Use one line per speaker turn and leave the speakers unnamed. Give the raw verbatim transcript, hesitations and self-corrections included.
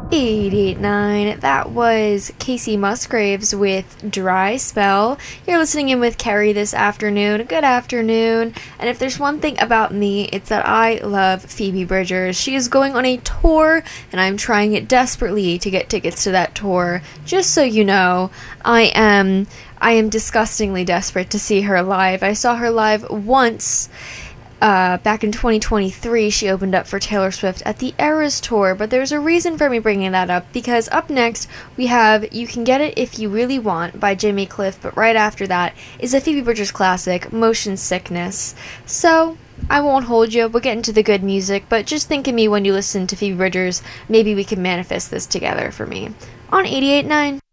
eighty-eight point nine. That was Casey Musgraves with Dry Spell. You're listening in with Carrie this afternoon. Good afternoon. And if there's one thing about me, it's that I love Phoebe Bridgers. She is going on a tour, and I'm trying it desperately to get tickets to that tour. Just so you know, I am I am disgustingly desperate to see her live. I saw her live once. Uh, back in twenty twenty-three, she opened up for Taylor Swift at the Eras Tour, but there's a reason for me bringing that up, because up next, we have You Can Get It If You Really Want by Jimmy Cliff, but right after that is a Phoebe Bridgers classic, Motion Sickness. So, I won't hold you, we'll get into the good music, but just think of me when you listen to Phoebe Bridgers. Maybe we can manifest this together for me. On eighty-eight point nine.